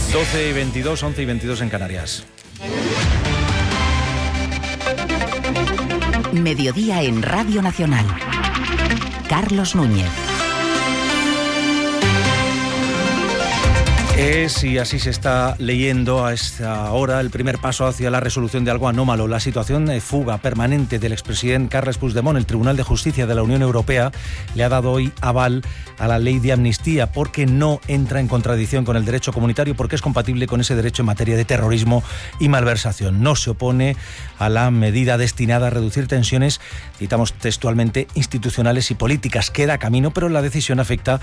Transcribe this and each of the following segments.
12:22, 11:22 en Canarias. Mediodía en Radio Nacional. Carlos Núñez. Es, y así se está leyendo a esta hora, el primer paso hacia la resolución de algo anómalo. La situación de fuga permanente del expresidente Carles Puigdemont. El Tribunal de Justicia de la Unión Europea le ha dado hoy aval a la ley de amnistía porque no entra en contradicción con el derecho comunitario, porque es compatible con ese derecho en materia de terrorismo y malversación. No se opone a la medida destinada a reducir tensiones, citamos textualmente, institucionales y políticas. Queda camino, pero la decisión afectará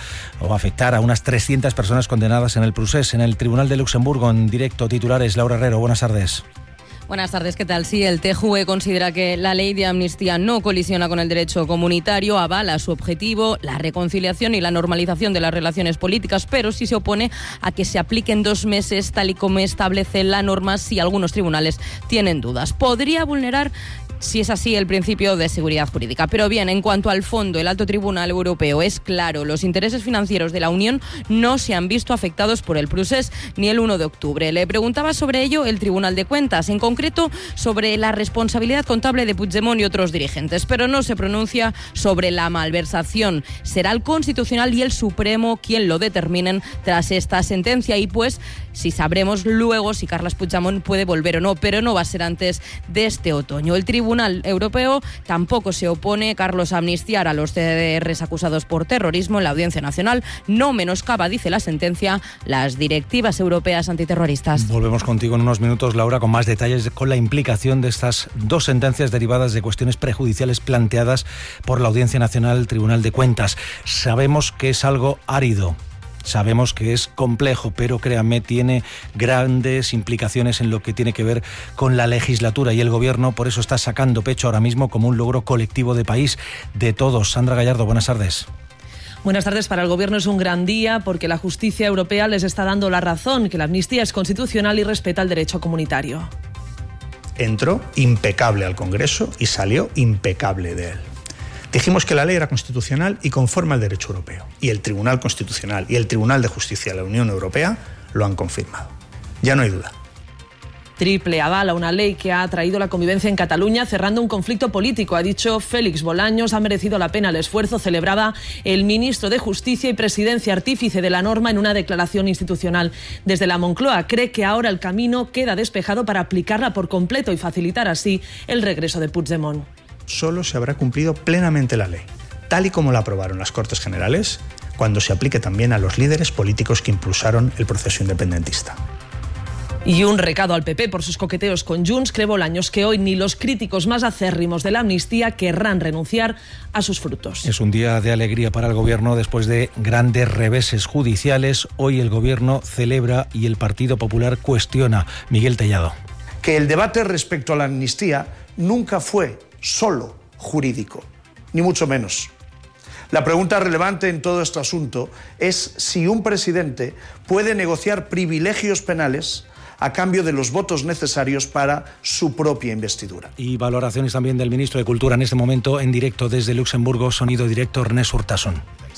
a unas 300 personas condenadas en el procés. En el Tribunal de Luxemburgo, en directo, titulares, Laura Herrero, buenas tardes. Buenas tardes, ¿qué tal? Sí, el TJUE considera que la ley de amnistía no colisiona con el derecho comunitario, avala su objetivo, la reconciliación y la normalización de las relaciones políticas, pero sí se opone a que se aplique en 2 meses, tal y como establece la norma, si algunos tribunales tienen dudas. Podría vulnerar, si es así, el principio de seguridad jurídica. Pero bien, en cuanto al fondo, el Alto Tribunal Europeo es claro, los intereses financieros de la Unión no se han visto afectados por el procés ni el 1 de octubre. Le preguntaba sobre ello el Tribunal de Cuentas, en concreto sobre la responsabilidad contable de Puigdemont y otros dirigentes, pero no se pronuncia sobre la malversación. Será el Constitucional y el Supremo quien lo determinen tras esta sentencia y pues si sabremos luego si Carles Puigdemont puede volver o no, pero no va a ser antes de este otoño. El Tribunal Europeo tampoco se opone, Carlos, a amnistiar a los CDRs acusados por terrorismo. En la Audiencia Nacional no menoscaba, dice la sentencia, las directivas europeas antiterroristas. Volvemos contigo en unos minutos, Laura, con más detalles con la implicación de estas 2 sentencias derivadas de cuestiones prejudiciales planteadas por la Audiencia Nacional, Tribunal de Cuentas. Sabemos que es algo árido. Sabemos que es complejo, pero créanme, tiene grandes implicaciones en lo que tiene que ver con la legislatura y el gobierno. Por eso está sacando pecho ahora mismo como un logro colectivo de país, de todos. Sandra Gallardo, buenas tardes. Buenas tardes. Para el Gobierno es un gran día porque la justicia europea les está dando la razón, que la amnistía es constitucional y respeta el derecho comunitario. Entró impecable al Congreso y salió impecable de él. Dijimos que la ley era constitucional y conforme al derecho europeo. Y el Tribunal Constitucional y el Tribunal de Justicia de la Unión Europea lo han confirmado. Ya no hay duda. Triple aval a una ley que ha traído la convivencia en Cataluña, cerrando un conflicto político. Ha dicho Félix Bolaños, ha merecido la pena el esfuerzo, celebraba el ministro de Justicia y Presidencia, artífice de la norma, en una declaración institucional. Desde la Moncloa cree que ahora el camino queda despejado para aplicarla por completo y facilitar así el regreso de Puigdemont. Solo se habrá cumplido plenamente la ley, tal y como la aprobaron las Cortes Generales, cuando se aplique también a los líderes políticos que impulsaron el proceso independentista. Y un recado al PP por sus coqueteos con Junts. Cree Bolaños que hoy ni los críticos más acérrimos de la amnistía querrán renunciar a sus frutos. Es un día de alegría para el Gobierno después de grandes reveses judiciales. Hoy el Gobierno celebra y el Partido Popular cuestiona. Miguel Tellado. Que el debate respecto a la amnistía nunca fue solo jurídico, ni mucho menos. La pregunta relevante en todo este asunto es si un presidente puede negociar privilegios penales a cambio de los votos necesarios para su propia investidura. Y valoraciones también del ministro de Cultura en este momento en directo desde Luxemburgo, sonido directo Ernest Urtasun.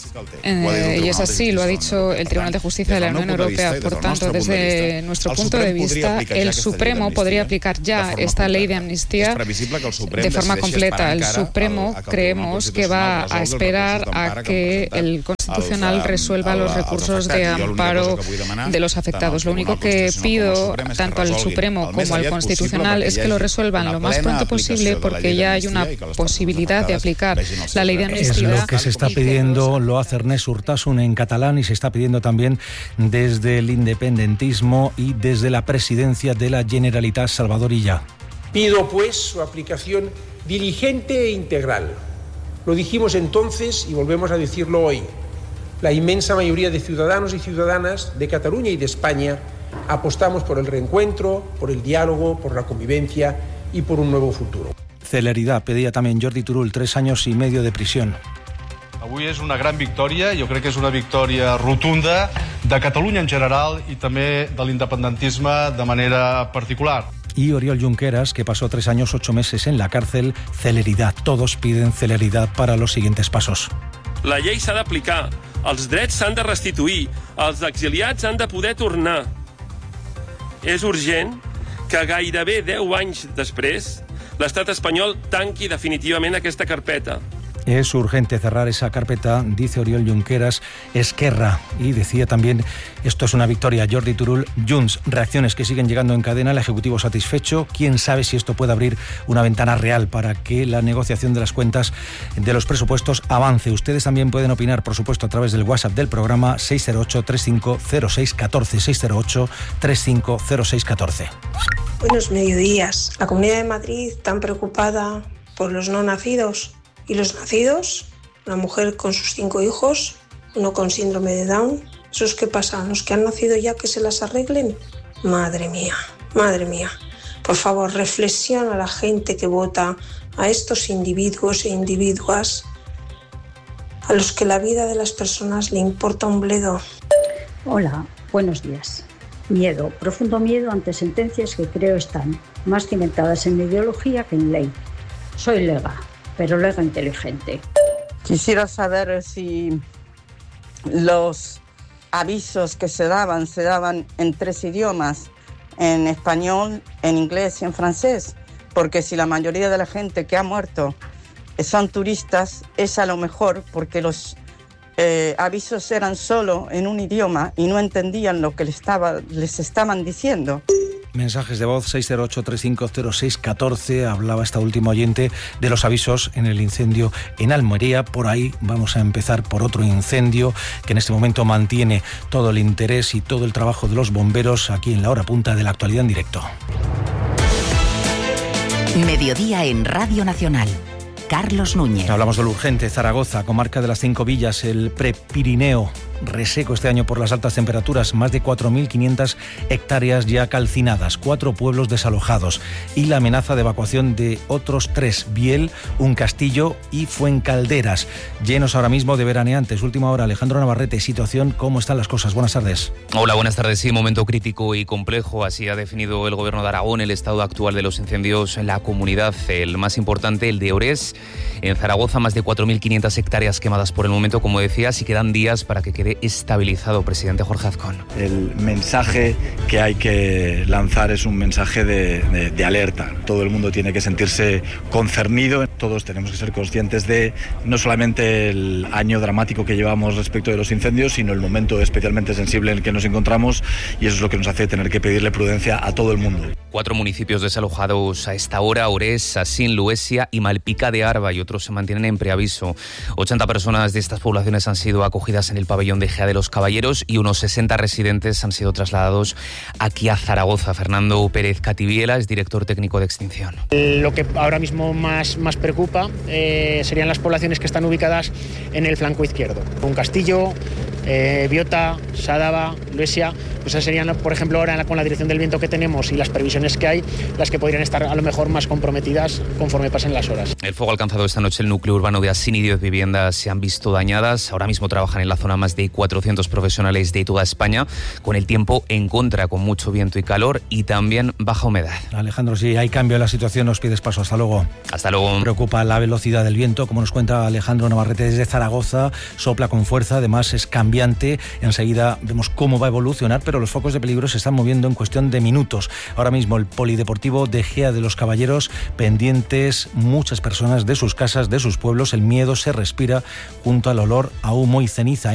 Y es así, lo ha dicho el Tribunal de Justicia de la Unión Europea. Por tanto, desde nuestro punto de vista, el Supremo podría aplicar ya esta ley de amnistía de forma completa. El Supremo creemos que va a esperar a que el Constitucional resuelva los recursos de amparo de los afectados. Lo único que pido tanto al Supremo como al Constitucional es que lo resuelvan lo más pronto posible, porque ya hay una posibilidad de aplicar la ley de amnistía. Es lo que se está pidiendo, lo hace Ernest Urtasun en catalán, y se está pidiendo también desde el independentismo y desde la presidencia de la Generalitat, Salvador Illa. Pido pues su aplicación diligente e integral. Lo dijimos entonces y volvemos a decirlo hoy. La inmensa mayoría de ciudadanos y ciudadanas de Cataluña y de España apostamos por el reencuentro, por el diálogo, por la convivencia y por un nuevo futuro. Celeridad pedía también Jordi Turull, 3 años y medio de prisión. Avui és una gran victòria, jo crec que és una victòria rotunda de Catalunya en general i també de l'independentisme de manera particular. Y Oriol Junqueras, que pasó 3 años 8 meses en la cárcel, celeridad. Todos piden celeridad para los siguientes pasos. La llei s'ha d'aplicar, els drets s'han de restituir, els exiliats han de poder tornar. és urgent que gairebé 10 anys després l'estat espanyol tanqui definitivament aquesta carpeta. Es urgente cerrar esa carpeta, dice Oriol Junqueras, Esquerra. Y decía también, esto es una victoria, Jordi Turull, Junts. Reacciones que siguen llegando en cadena, el Ejecutivo satisfecho. ¿Quién sabe si esto puede abrir una ventana real para que la negociación de las cuentas de los presupuestos avance? Ustedes también pueden opinar, por supuesto, a través del WhatsApp del programa 608-350614, 608-350614. Buenos mediodías. La Comunidad de Madrid tan preocupada por los no nacidos. ¿Y los nacidos? Una mujer con sus 5 hijos, uno con síndrome de Down. ¿Esos qué pasa? ¿Los que han nacido ya que se las arreglen? Madre mía. Por favor, reflexiona a la gente que vota, a estos individuos e individuas, a los que la vida de las personas le importa un bledo. Hola, buenos días. Miedo, profundo miedo ante sentencias que creo están más cimentadas en ideología que en ley. Soy lega, pero lega inteligente. Quisiera saber si los avisos que se daban en 3 idiomas, en español, en inglés y en francés, porque si la mayoría de la gente que ha muerto son turistas, es a lo mejor porque los avisos eran solo en un idioma y no entendían lo que les estaban diciendo. Mensajes de voz 608-350614. Hablaba esta última oyente de los avisos en el incendio en Almería. Por ahí vamos a empezar por otro incendio que en este momento mantiene todo el interés y todo el trabajo de los bomberos aquí en la hora punta de la actualidad en directo. Mediodía en Radio Nacional. Carlos Núñez. Hablamos de lo urgente. Zaragoza, comarca de las 5 villas, el Prepirineo. Reseco este año por las altas temperaturas, más de 4.500 hectáreas ya calcinadas, 4 pueblos desalojados y la amenaza de evacuación de otros 3, Biel, Un Castillo y Fuencalderas, llenos ahora mismo de veraneantes. Última hora, Alejandro Navarrete, situación, ¿cómo están las cosas? Buenas tardes. Hola, buenas tardes. Sí, momento crítico y complejo, así ha definido el Gobierno de Aragón el estado actual de los incendios en la comunidad. El más importante, el de Orés, en Zaragoza, más de 4.500 hectáreas quemadas por el momento, como decías, y quedan días para que quede estabilizado. Presidente Jorge Azcón. El mensaje que hay que lanzar es un mensaje de alerta. Todo el mundo tiene que sentirse concernido. Todos tenemos que ser conscientes de no solamente el año dramático que llevamos respecto de los incendios, sino el momento especialmente sensible en el que nos encontramos, y eso es lo que nos hace tener que pedirle prudencia a todo el mundo. 4 municipios desalojados a esta hora: Orés, Sasín, Luesia y Malpica de Arba, y otros se mantienen en preaviso. 80 personas de estas poblaciones han sido acogidas en el pabellón de Gea de los Caballeros y unos 60 residentes han sido trasladados aquí a Zaragoza. Fernando Pérez Cativiela es director técnico de extinción. Lo que ahora mismo más preocupa serían las poblaciones que están ubicadas en el flanco izquierdo. Un Castillo, Biota, Sádava, Luesia, pues esas serían, por ejemplo, ahora con la dirección del viento que tenemos y las previsiones que hay, las que podrían estar a lo mejor más comprometidas conforme pasen las horas. El fuego ha alcanzado esta noche el núcleo urbano de Asín y 10 viviendas se han visto dañadas. Ahora mismo trabajan en la zona más de 400 profesionales de toda España, con el tiempo en contra, con mucho viento y calor y también baja humedad. Alejandro, si hay cambio en la situación, nos pides paso. Hasta luego. Hasta luego. Preocupa la velocidad del viento, como nos cuenta Alejandro Navarrete desde Zaragoza. Sopla con fuerza, además es cambiante. Enseguida vemos cómo va a evolucionar, pero los focos de peligro se están moviendo en cuestión de minutos. Ahora mismo el polideportivo de Gea de los Caballeros, pendientes muchas personas de sus casas, de sus pueblos. El miedo se respira junto al olor a humo y ceniza.